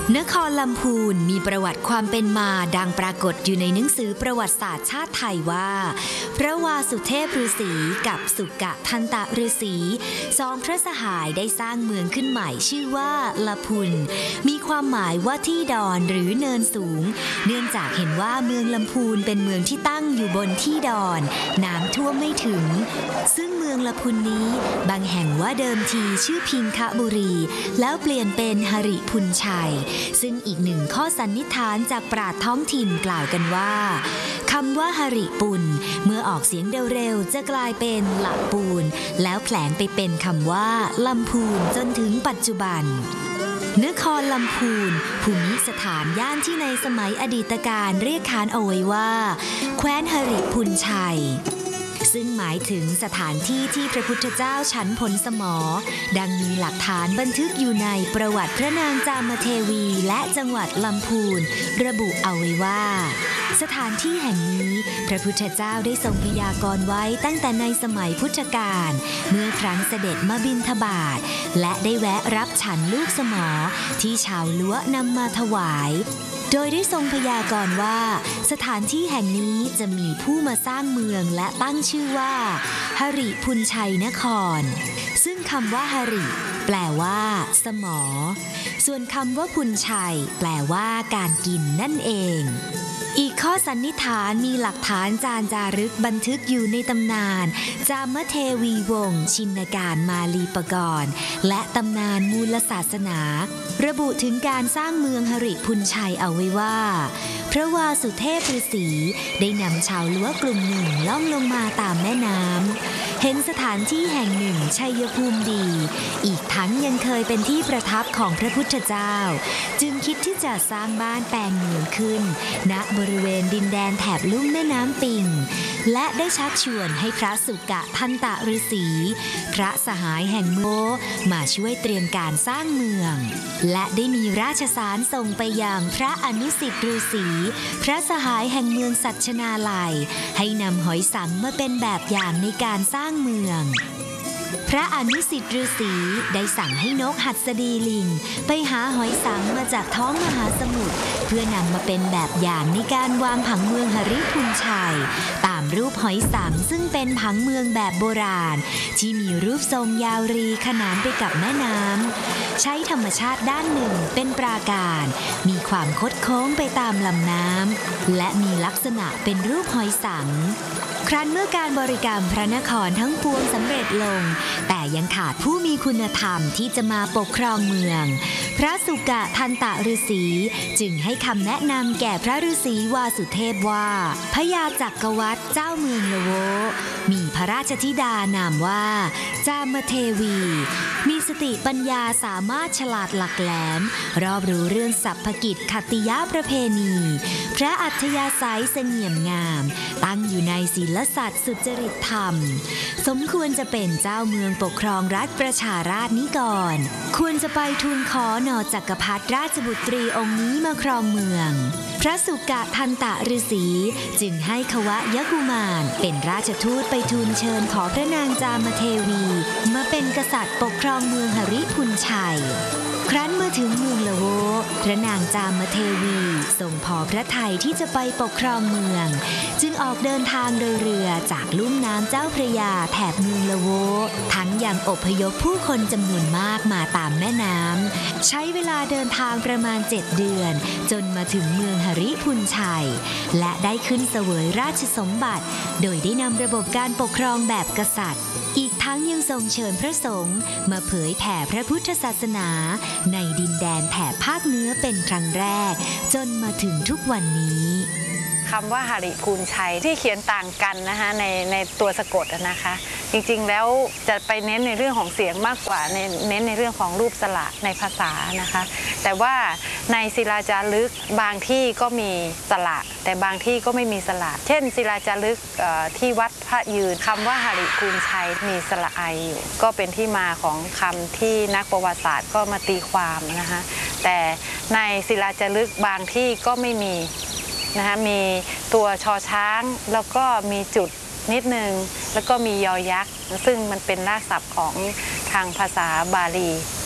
นครลำพูนมีประวัติความเป็นมาดังปรากฏอยู่ในหนังสือประวัติศาสตร์ชาติไทยว่าพระวาสุเทพฤาษีกับสุกะทันตะฤาษีสองพระสหายได้สร้างเมืองขึ้นใหม่ชื่อว่าลำพูนมีความหมายว่าที่ดอนหรือเนินสูงเนื่องจากเห็นว่าเมืองลำพูนเป็นเมืองที่ตั้งอยู่บนที่ดอนน้ำท่วมไม่ถึงซึ่งเมืองลำพูนนี้บางแห่งว่าเดิมทีชื่อพิงคบุรีแล้วเปลี่ยนเป็นหริพุนชัยซึ่งอีกหนึ่งข้อสันนิษฐานจากปราชญ์ท้องถิ่นกล่าวกันว่าคำว่าหริปุนเมื่อออกเสียงเร็วๆจะกลายเป็นละปูนแล้วแผลงไปเป็นคำว่าลำพูนจนถึงปัจจุบันนครลำพูนภูมิสถานย่านที่ในสมัยอดีตการเรียกขานเอาไว้ว่าแคว้นหริพุนชัยซึ่งหมายถึงสถานที่ที่พระพุทธเจ้าฉันผลสมอดังมีหลักฐานบันทึกอยู่ในประวัติพระนางจามเทวีและจังหวัดลำพูนระบุเอาไว้ว่าสถานที่แห่งนี้พระพุทธเจ้าได้ทรงพยากรณ์ไว้ตั้งแต่ในสมัยพุทธกาลเมื่อครั้งเสด็จมาบิณฑบาตและได้แวะรับฉันลูกสมอที่ชาวล้วนำมาถวายโดยได้ทรงพยากรณ์ว่าสถานที่แห่งนี้จะมีผู้มาสร้างเมืองและตั้งชื่อว่าหริพุนชัยนครซึ่งคำว่าหริแปลว่าสมอส่วนคำว่าพุนชัยแปลว่าการกินนั่นเองอีกข้อสันนิษฐานมีหลักฐานจารึกบันทึกอยู่ในตำนานจามเทวีวงศ์ชินการมาลีปกรณ์และตำนานมูลศาสนาระบุถึงการสร้างเมืองหริพุนชัยเอาไว้ว่าพระวาสุเทพฤาษีได้นำชาวล้วกลุ่มหนึ่งล่องลงมาตามแม่น้ำเห็นสถานที่แห่งหนึ่งชัยภูมิดีอีกทั้งยังเคยเป็นที่ประทับของพระพุทธเจ้าจึงคิดที่จะสร้างบ้านแปลงเมืองขึ้นณบริเวณดินแดนแถบลุ่มแม่น้ำปิงและได้ชักชวนให้พระสุกะทันตะฤาษีพระสหายแห่งโมมาช่วยเตรียมการสร้างเมืองและได้มีราชสารส่งไปยังพระอนุสิทธิฤาษีพระสหายแห่งเมืองสัชนาลัยให้นำหอยสังมาเป็นแบบอย่างในการสร้างเมืองพระอนุสิทธิฤาษีได้สั่งให้นกหัสดีลิงไปหาหอยสังมาจากท้องมหาสมุทรเพื่อนำมาเป็นแบบอย่างในการวางผังเมืองหริพุนชัยตามรูปหอยสังซึ่งเป็นผังเมืองแบบโบราณที่มีรูปทรงยาวรีขนานไปกับแม่น้ำใช้ธรรมชาติด้านหนึ่งเป็นปราการมีความคดโค้งไปตามลำน้ำและมีลักษณะเป็นรูปหอยสังครั้นเมื่อการบริกรรมพระนครทั้งปวงสำเร็จลงแต่ยังขาดผู้มีคุณธรรมที่จะมาปกครองเมืองพระสุกะทันตะฤาษีจึงให้คำแนะนำแก่พระฤาษีวาสุเทพว่าพญาจักรวรรดิเจ้าเมืองละโวมีพระราชธิดานามว่าจามเทวีมีสติปัญญาสามารถฉลาดหลักแหลมรอบรู้เรื่องสรรพกิจขัตติยประเพณีพระอัธยาศัยเสงี่ยมงามตั้งอยู่ในศีลสัตย์สุจริตธรรมสมควรจะเป็นเจ้าเมืองปกครองรัฐประชาราษฎร์นี้ก่อนควรจะไปทูลขอนอจักรพรรดิราชบุตรีองค์นี้มาครองเมืองพระสุกะทันตะฤาษีจึงให้ขวะยกุมารเป็นราชทูตไปทูลเชิญขอพระนางจามเทวีมาเป็นกษัตริย์ปกครองเมืองหริพุนชัยครั้นเมื่อถึงเมืองละโวพระนางจามเทวีทรงพอพระทัยที่จะไปปกครองเมืองจึงออกเดินทางโดยเรือจากลุ่มน้ำเจ้าพระยาแถบเมืองละโวทั้งยังอพยพผู้คนจำนวนมากมาตามแม่น้ำใช้เวลาเดินทางประมาณ7 เดือนจนมาถึงเมืองหริพุนชัยและได้ขึ้นเสวยราชสมบัติโดยได้นำระบบการปกครองแบบกษัตริย์อีกทั้งยังทรงเชิญพระสงฆ์มาเผยแผ่พระพุทธศาสนาในดินแดนแถบภาคเหนือเป็นครั้งแรกจนมาถึงทุกวันนี้คำว่าหริพูนชัยที่เขียนต่างกันนะคะในตัวสะกดนะคะจริงๆแล้วจะไปเน้นในเรื่องของเสียงมากกว่าเน้นในเรื่องของรูปสระในภาษานะคะแต่ว่าในศิลาจารึกบางที่ก็มีสระแต่บางที่ก็ไม่มีสระเช่นศิลาจารึกที่วัดพระยืนคำว่าหริพูนชัยมีสระไออยู่ก็เป็นที่มาของคำที่นักประวัติศาสตร์ก็มาตีความนะคะแต่ในศิลาจารึกบางที่ก็ไม่มีนะคะมีตัวชอช้างแล้วก็มีจุดนิดนึงแล้วก็มียอยักษ์ซึ่งมันเป็นรากศัพท์ของทางภาษาบาลี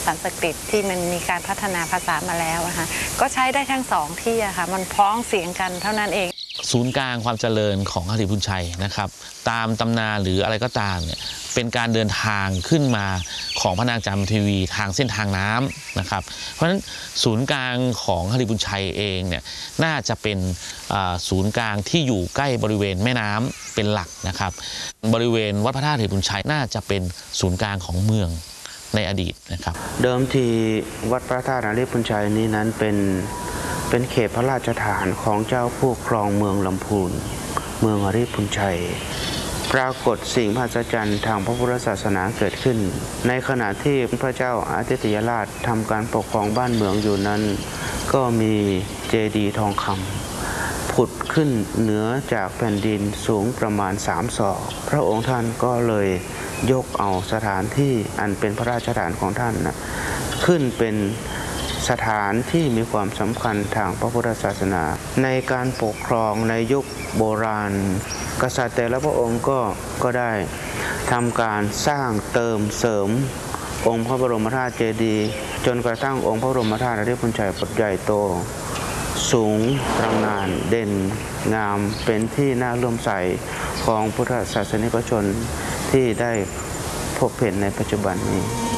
สันสกฤตที่มันมีการพัฒนาภาษามาแล้วนะคะก็ใช้ได้ทั้งสองที่อะค่ะมันพ้องเสียงกันเท่านั้นเองศูนย์กลางความเจริญของหฤบุญชัยนะครับตามตำนานหรืออะไรก็ตามเนี่ยเป็นการเดินทางขึ้นมาของพระนางจามเทวีทางเส้นทางน้ำนะครับเพราะฉะนั้นศูนย์กลางของหฤบุญชัยเองเนี่ยน่าจะเป็นศูนย์กลางที่อยู่ใกล้บริเวณแม่น้ำเป็นหลักนะครับบริเวณวัดพระธาตุหฤบุญชัยน่าจะเป็นศูนย์กลางของเมืองในอดีตนะครับเดิมทีวัดพระธาตุหฤบุญชัยนี้นั้นเป็นเขตพระราชฐานของเจ้าผู้ครองเมืองลำพูนเมืองหฤบุญชัยปรากฏสิ่งมหัศจรรย์ทางพระพุทธศาสนาเกิดขึ้นในขณะที่พระเจ้าอาทิตยราชทำการปกครองบ้านเมืองอยู่นั้นก็มีเจดีย์ทองคำผุดขึ้นเหนือจากแผ่นดินสูงประมาณ3 ศอกพระองค์ท่านก็เลยยกเอาสถานที่อันเป็นพระราชฐานของท่านขึ้นเป็นสถานที่มีความสำคัญทางพระพุทธศาสนาในการปกครองในยุคโบราณกษัตริย์แต่ละพระองค์ก็ได้ทำการสร้างเติมเสริมองค์พระบรมธาตุเจดีย์จนกระทั่งองค์พระบรมธาตุหฤบุญชัยใหญ่โตสูงตระหง่านเด่นงามเป็นที่น่าเลื่อมใสของพุทธศาสนิกชนที่ได้พบเห็นในปัจจุบันนี้